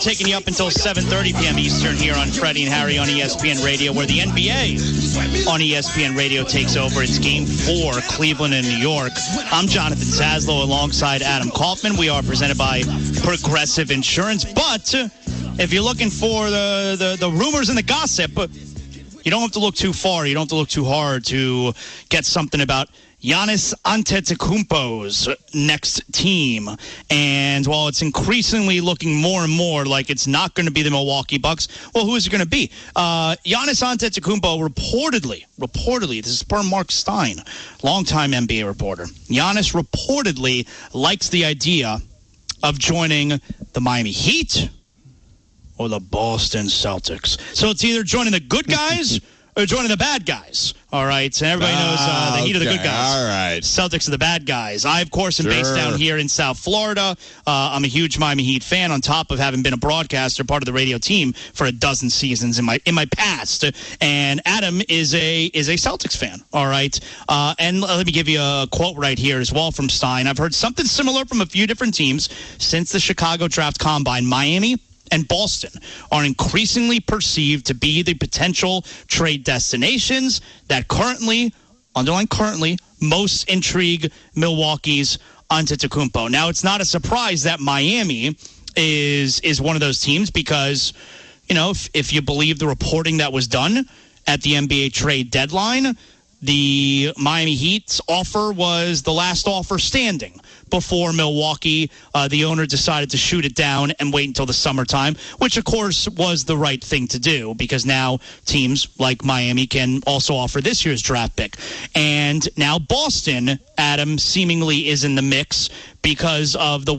Taking you up until 7:30 p.m. Eastern here on Freddie and Harry on ESPN Radio, where the NBA on ESPN Radio takes over. It's Game 4, Cleveland and New York. I'm Jonathan Zaslow alongside Adam Kaufman. We are presented by Progressive Insurance. But if you're looking for the rumors and the gossip, you don't have to look too far. You don't have to look too hard to get something about Giannis Antetokounmpo's next team. And while it's increasingly looking more and more like it's not going to be the Milwaukee Bucks, well, who is it going to be? Giannis Antetokounmpo reportedly, this is per Mark Stein, longtime NBA reporter. Giannis reportedly likes the idea of joining the Miami Heat or the Boston Celtics. So it's either joining the good guys or joining the bad guys. All right, so everybody knows the Heat are the good guys. All right. Celtics are the bad guys. I, of course, am based down here in South Florida. I'm a huge Miami Heat fan, on top of having been a broadcaster, part of the radio team for a dozen seasons in my past. And Adam is a Celtics fan. All right, and let me give you a quote right here as well from Stein. I've heard something similar from a few different teams since the Chicago Draft Combine. Miami and Boston are increasingly perceived to be the potential trade destinations that currently, underline currently, most intrigue Milwaukee's Antetokounmpo. Now, it's not a surprise that Miami is one of those teams because, you know, if you believe the reporting that was done at the NBA trade deadline, the Miami Heat's offer was the last offer standing before Milwaukee, the owner, decided to shoot it down and wait until the summertime, which, of course, was the right thing to do because now teams like Miami can also offer this year's draft pick. And now Boston, Adam, seemingly is in the mix because of the